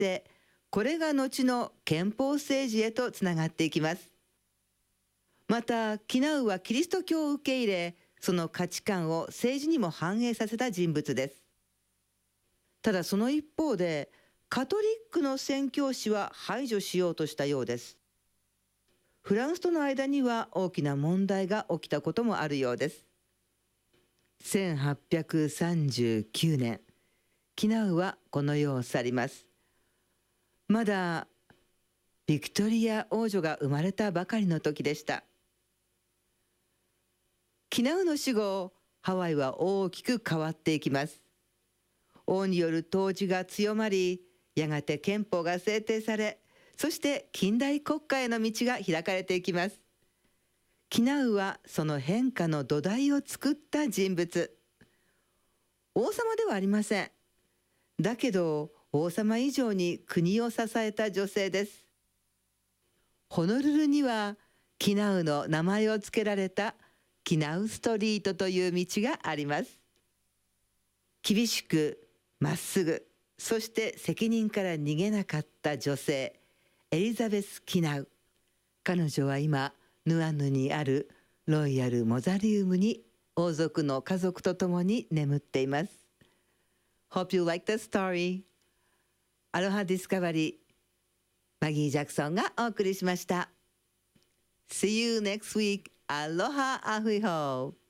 、これが後の憲法政治へとつながっていきます。またキナウはキリスト教を受け入れ、その価値観を政治にも反映させた人物です。ただその一方で、カトリックの宣教師は排除しようとしたようです。フランスとの間には大きな問題が起きたこともあるようです。1839年、キナウはこの世を去ります。まだビクトリア王女が生まれたばかりの時でした。キナウの死後、ハワイは大きく変わっていきます。王による統治が強まり、やがて憲法が制定され、そして近代国家への道が開かれていきます。キナウはその変化の土台を作った人物。王様ではありません。だけど王様以上に国を支えた女性です。ホノルルにはキナウの名前を付けられたキナウストリートという道があります。厳しくまっすぐ、そして責任から逃げなかった女性、エリザベス・キナウ。彼女は今ヌアヌにあるロイヤル・モザリウムに王族の家族と共に眠っています。Hope you like the story. アロハディスカバリー、マギー・ジャクソンがお送りしました。See you next week. Aloha ahui ho.